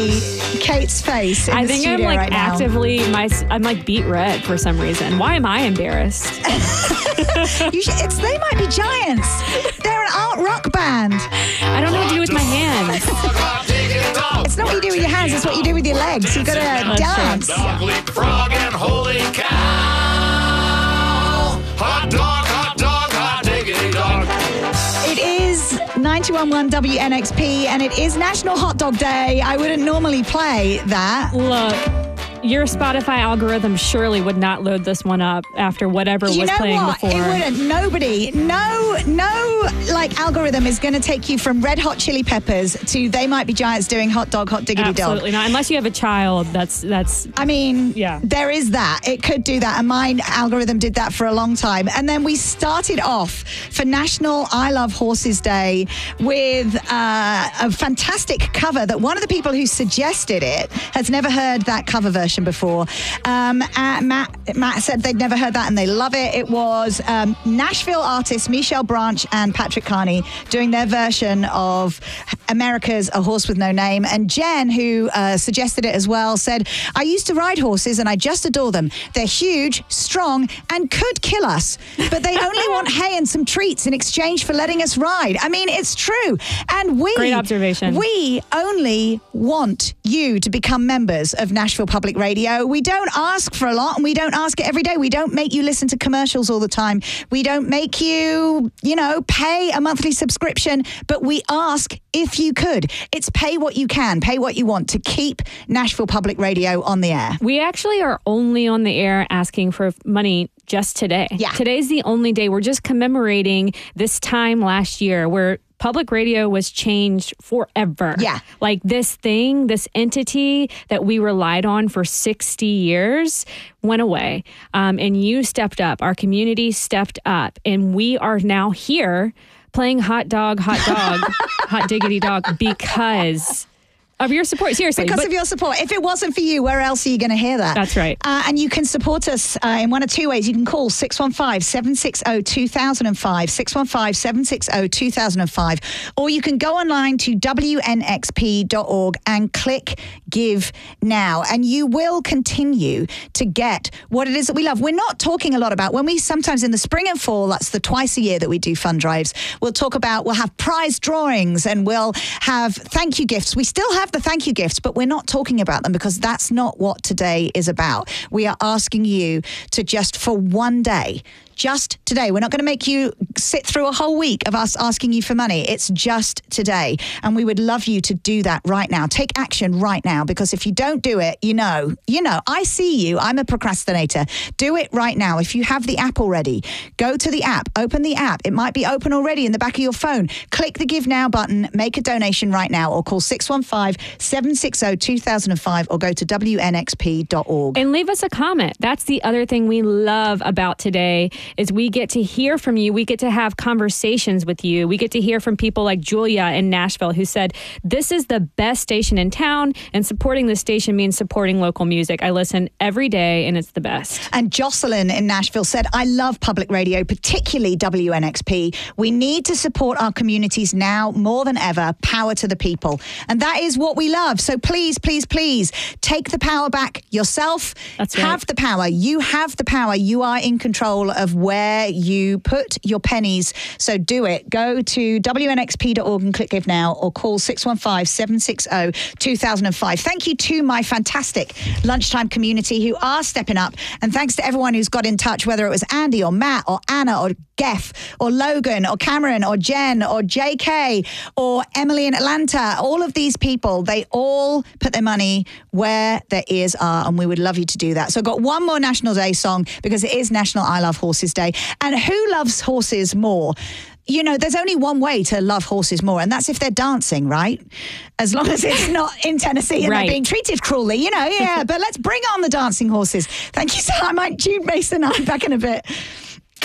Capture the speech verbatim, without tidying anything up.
see Kate's face in I the think I'm studio like right now. actively, my, I'm like beet red for some reason. Why am I embarrassed? You should, it's, they might be giants. They're an art rock band. I don't know what to do with my hands. It's not what you do with your hands, it's what you do with your legs. You've got to dance. Dog, leapfrog, and holy cow. Hot dog, hot dog, hot diggity dog. It is ninety-one point one W N X P and it is National Hot Dog Day. I wouldn't normally play that. Look, your Spotify algorithm surely would not load this one up after whatever You was know playing what? before. It wouldn't. Nobody, no, no, like algorithm is going to take you from Red Hot Chili Peppers to They Might Be Giants doing Hot Dog, Hot Diggity Dog. Absolutely not. Unless you have a child, that's that's. I mean, Yeah. there is that. It could do that. And my algorithm did that for a long time. And then we started off for National I Love Horses Day with uh, a fantastic cover that one of the people who suggested it has never heard that cover version before. Um, uh, Matt, Matt said they'd never heard that and they love it. It was um, Nashville artists Michelle Branch and Patrick Carney doing their version of America's A Horse with No Name. And Jen, who uh, suggested it as well, said, I used to ride horses and I just adore them. They're huge, strong, and could kill us. But they only want hay and some treats in exchange for letting us ride. I mean, it's true. And we... Great observation. We only want you to become members of Nashville Public Radio. We don't ask for a lot and we don't ask it every day. We don't make you listen to commercials all the time. We don't make you, you know, pay a monthly subscription, but we ask if you could. It's pay what you can, pay what you want to keep Nashville Public Radio on the air. We actually are only on the air asking for money just today. Yeah. Today's the only day. We're just commemorating this time last year where public radio was changed forever. Yeah. Like this thing, this entity that we relied on for sixty years went away. Um, and you stepped up. Our community stepped up. And we are now here playing hot dog, hot dog, hot diggity dog because of your support. Seriously. Because but- of your support. If it wasn't for you, where else are you going to hear that? That's right. Uh, and you can support us uh, in one of two ways. You can call six one five, seven six zero, two thousand five, six one five, seven six zero, two thousand five, or you can go online to W N X P dot org and click Give Now. And you will continue to get what it is that we love. We're not talking a lot about when we sometimes in the spring and fall, that's the twice a year that we do fund drives. We'll talk about, we'll have prize drawings and we'll have thank you gifts. We still have the thank you gifts, but we're not talking about them because that's not what today is about. We are asking you to just for one day, just today. We're not going to make you sit through a whole week of us asking you for money. It's just today. And we would love you to do that right now. Take action right now, because if you don't do it, you know, you know, I see you. I'm a procrastinator. Do it right now. If you have the app already, go to the app, open the app. It might be open already in the back of your phone. Click the Give Now button, make a donation right now, or call six one five, seven six zero, two thousand five or go to W N X P dot org. And leave us a comment. That's the other thing we love about today is we get to hear from you. We get to have conversations with you. We get to hear from people like Julia in Nashville who said, this is the best station in town and supporting this station means supporting local music. I listen every day and it's the best. And Jocelyn in Nashville said, I love public radio, particularly W N X P. We need to support our communities now more than ever. Power to the people. And that is what we love. So please, please, please take the power back yourself. That's right. Have the power. You have the power. You are in control of where you put your pennies. So do it. Go to W N X P dot org and click Give Now or call six one five, seven six zero, two thousand five. Thank you to my fantastic lunchtime community who are stepping up. And thanks to everyone who's got in touch, whether it was Andy or Matt or Anna or Geff or Logan or Cameron or Jen or J K or Emily in Atlanta. All of these people, they all put their money where their ears are, and we would love you to do that. So I've got one more National Day song because it is National I Love Horses Day. And who loves horses more? You know, there's only one way to love horses more, and that's if they're dancing, right? As long as it's not in Tennessee and Right. they're being treated cruelly, you know, yeah. But let's bring on the dancing horses. Thank you so much, Jude Mason. I'm back in a bit.